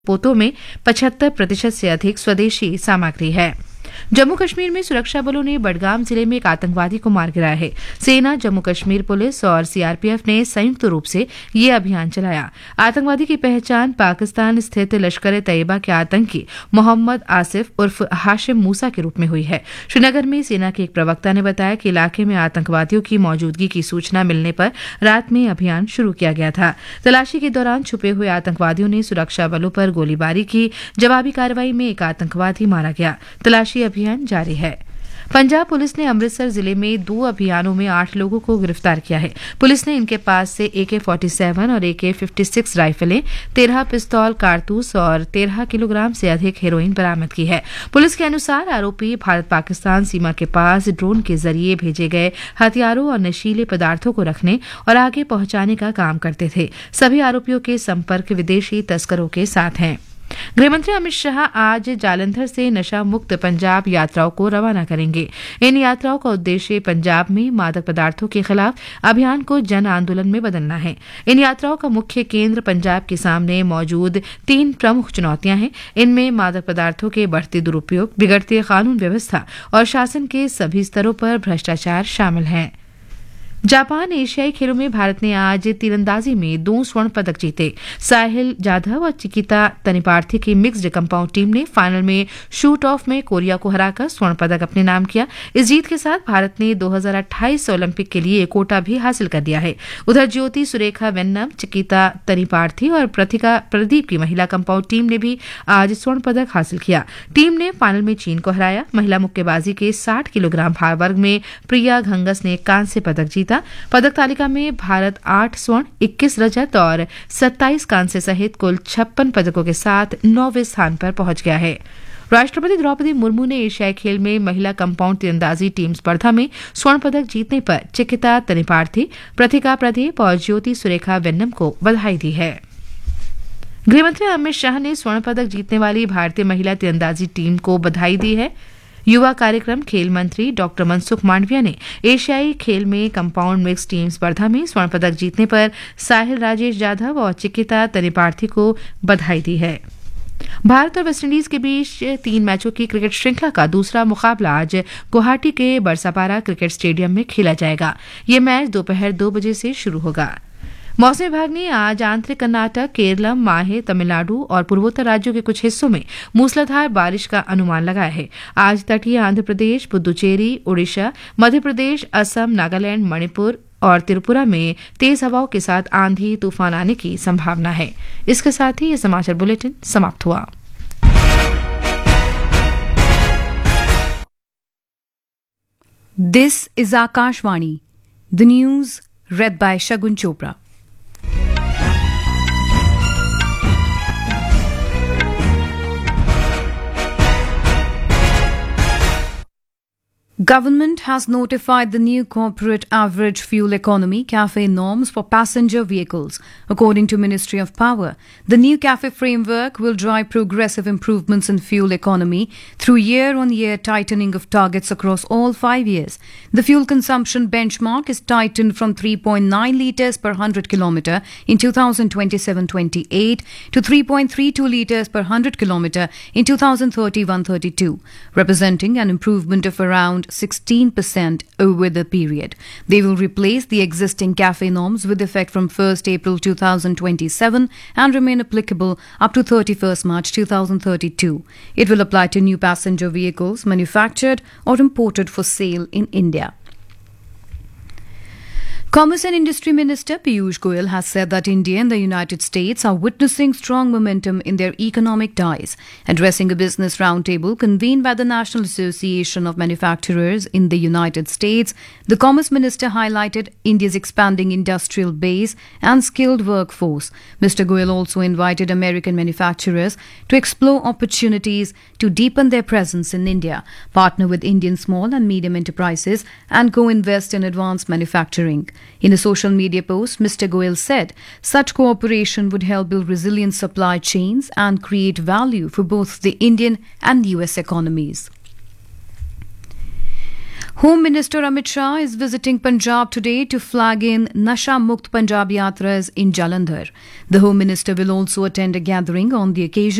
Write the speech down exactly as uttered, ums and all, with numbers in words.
पोतों में पचहत्तर प्रतिशत से अधिक स्वदेशी सामग्री है। जम्मू कश्मीर में सुरक्षा बलों ने बडगाम जिले में एक आतंकवादी को मार गिराया है। सेना, जम्मू कश्मीर पुलिस और सीआरपीएफ ने संयुक्त रूप से ये अभियान चलाया। आतंकवादी की पहचान पाकिस्तान स्थित लश्कर ए तैयबा के आतंकी मोहम्मद आसिफ उर्फ हाशिम मूसा के रूप में हुई है। श्रीनगर में सेना के एक प्रवक्ता ने बताया कि इलाके में आतंकवादियों की मौजूदगी की सूचना मिलने पर रात में अभियान शुरू किया गया था। तलाशी के दौरान छुपे हुए आतंकवादियों ने सुरक्षा बलों पर गोलीबारी की। जवाबी कार्रवाई में एक आतंकवादी मारा गया। तलाशी अभियान जारी है। पंजाब पुलिस ने अमृतसर जिले में दो अभियानों में आठ लोगों को गिरफ्तार किया है। पुलिस ने इनके पास से ए के फोर्टी सेवन और ए के फिफ्टी सिक्स राइफलें, तेरह पिस्तौल, कारतूस और तेरह किलोग्राम से अधिक हेरोइन बरामद की है। पुलिस के अनुसार आरोपी भारत पाकिस्तान सीमा के पास ड्रोन के जरिए भेजे गए हथियारों और नशीले पदार्थों को रखने और आगे पहुंचाने का काम करते थे। सभी आरोपियों के संपर्क विदेशी तस्करों के साथ हैं। गृहमंत्री अमित शाह आज जालंधर से नशा मुक्त पंजाब यात्राओं को रवाना करेंगे। इन यात्राओं का उद्देश्य पंजाब में मादक पदार्थों के खिलाफ अभियान को जन आंदोलन में बदलना है। इन यात्राओं का मुख्य केंद्र पंजाब के सामने मौजूद तीन प्रमुख चुनौतियां हैं। इनमें मादक पदार्थों के बढ़ते दुरुपयोग, बिगड़ती कानून व्यवस्था और शासन के सभी स्तरों पर भ्रष्टाचार शामिल हैं। जापान एशियाई खेलों में भारत ने आज तीरंदाजी में दो स्वर्ण पदक जीते। साहिल जाधव और चिकिता तनिपार्थी की मिक्स्ड कंपाउंड टीम ने फाइनल में शूट ऑफ में कोरिया को हराकर स्वर्ण पदक अपने नाम किया। इस जीत के साथ भारत ने दो हज़ार अट्ठाईस ओलंपिक के लिए कोटा भी हासिल कर दिया है। उधर ज्योति सुरेखा वेन्नम, चिकिता तनिपार्थी और प्रतिका प्रदीप की महिला कंपाउंड टीम ने भी आज स्वर्ण पदक हासिल किया। टीम ने फाइनल में चीन को हराया। महिला मुक्केबाजी के साठ किलोग्राम भार वर्ग में प्रिया घंगस ने कांस्य पदक जीता। पदक तालिका में भारत आठ स्वर्ण, इक्कीस रजत और सत्ताईस कांस्य सहित कुल छप्पन पदकों के साथ नौवें स्थान पर पहुंच गया है। राष्ट्रपति द्रौपदी मुर्मू ने एशियाई खेल में महिला कंपाउंड तीरंदाजी टीम स्पर्धा में स्वर्ण पदक जीतने पर चिकिता तनिपार्थी, प्रतिका प्रदीप और ज्योति सुरेखा वेन्नम को बधाई दी है। गृहमंत्री अमित शाह ने स्वर्ण पदक जीतने वाली भारतीय महिला तीरंदाजी टीम को बधाई दी है। युवा कार्यक्रम खेल मंत्री डॉक्टर मनसुख मांडविया ने एशियाई खेल में कंपाउंड मिक्स टीम स्पर्धा में स्वर्ण पदक जीतने पर साहिल राजेश जाधव और चिकिता तनिपार्थी को बधाई दी है। भारत और वेस्टइंडीज के बीच तीन मैचों की क्रिकेट श्रृंखला का दूसरा मुकाबला आज गुवाहाटी के बरसापारा क्रिकेट स्टेडियम में खेला जाएगा। यह मैच दोपहर दो बजे से शुरू होगा। मौसम विभाग ने आज आंतरिक कर्नाटक, केरलम, माहे, तमिलनाडु और पूर्वोत्तर राज्यों के कुछ हिस्सों में मूसलाधार बारिश का अनुमान लगाया है। आज तटीय आंध्र प्रदेश, पुदुचेरी, ओडिशा, मध्य प्रदेश, असम, नागालैंड, मणिपुर और त्रिपुरा में तेज हवाओं के साथ आंधी तूफान आने की संभावना है। इसके साथ ही ये समाचार बुलेटिन समाप्त हुआ। This is Akashvani, the news read by Shagun Chopra. Government has notified the new corporate average fuel economy CAFE norms for passenger vehicles. According to Ministry of Power, the new CAFE framework will drive progressive improvements in fuel economy through year-on-year tightening of targets across all five years. The fuel consumption benchmark is tightened from three point nine litres per one hundred kilometre in two thousand twenty-seven twenty-eight to three point three two litres per one hundred kilometre in two thousand thirty-one thirty-two, representing an improvement of around sixteen percent over the period. They will replace the existing CAFE norms with effect from first April two thousand twenty-seven and remain applicable up to thirty-first March two thousand thirty-two. It will apply to new passenger vehicles manufactured or imported for sale in India. Commerce and Industry Minister Piyush Goyal has said that India and the United States are witnessing strong momentum in their economic ties. Addressing a business roundtable convened by the National Association of Manufacturers in the United States, the Commerce Minister highlighted India's expanding industrial base and skilled workforce. Mister Goyal also invited American manufacturers to explore opportunities to deepen their presence in India, partner with Indian small and medium enterprises, and co-invest in advanced manufacturing. In a social media post, Mister Goyal said such cooperation would help build resilient supply chains and create value for both the Indian and U S economies. Home Minister Amit Shah is visiting Punjab today to flag in Nasha Mukt Punjab Yatras in Jalandhar. The Home Minister will also attend a gathering on the occasion.